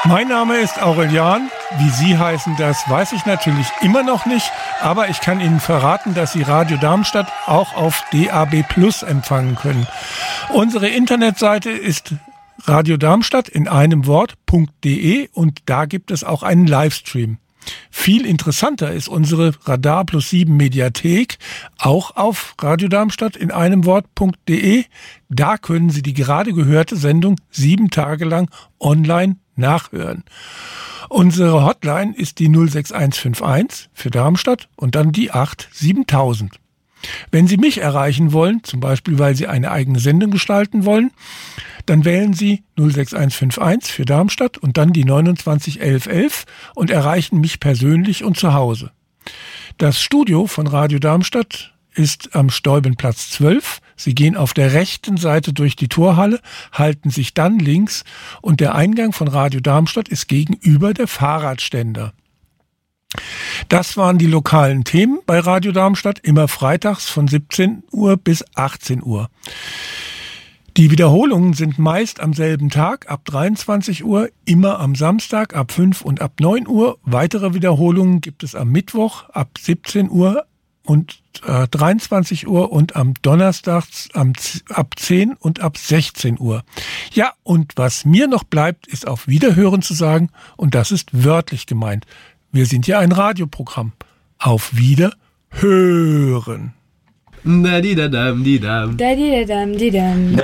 Mein Name ist Aurelian. Wie Sie heißen, das weiß ich natürlich immer noch nicht. Aber ich kann Ihnen verraten, dass Sie Radio Darmstadt auch auf DAB+ empfangen können. Unsere Internetseite ist Radio Darmstadt in einem Wort.de und da gibt es auch einen Livestream. Viel interessanter ist unsere Radar Plus 7 Mediathek, auch auf Radio Darmstadt in einem Wort.de. Da können Sie die gerade gehörte Sendung 7 Tage lang online nachhören. Unsere Hotline ist die 06151 für Darmstadt und dann die 87000. Wenn Sie mich erreichen wollen, zum Beispiel weil Sie eine eigene Sendung gestalten wollen, dann wählen Sie 06151 für Darmstadt und dann die 291111 und erreichen mich persönlich und zu Hause. Das Studio von Radio Darmstadt ist am Steubenplatz 12. Sie gehen auf der rechten Seite durch die Torhalle, halten sich dann links und der Eingang von Radio Darmstadt ist gegenüber der Fahrradständer. Das waren die lokalen Themen bei Radio Darmstadt, immer freitags von 17 Uhr bis 18 Uhr. Die Wiederholungen sind meist am selben Tag ab 23 Uhr, immer am Samstag ab 5 und ab 9 Uhr. Weitere Wiederholungen gibt es am Mittwoch ab 17 Uhr und 23 Uhr und am Donnerstag ab 10 und ab 16 Uhr. Ja, und was mir noch bleibt, ist auf Wiederhören zu sagen und das ist wörtlich gemeint. Wir sind ja ein Radioprogramm. Auf Wiederhören. Da-di-da-dam-di-dam. Da-di-da-dam-di-dam.